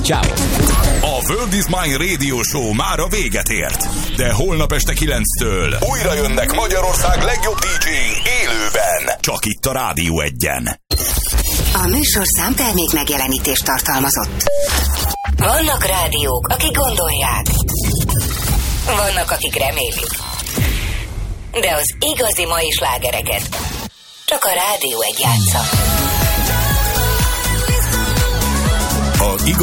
Ciao. A World is Mine Radio Show már a véget ért. De holnap este 9-től újra jönnek Magyarország legjobb DJ-i élőben. Csak itt a Rádió 1-en. A műsorszám termék megjelenítést tartalmazott. Vannak rádiók, akik gondolják. Vannak, akik remélik. De az igazi mai slágereket csak a Rádió 1 játsza.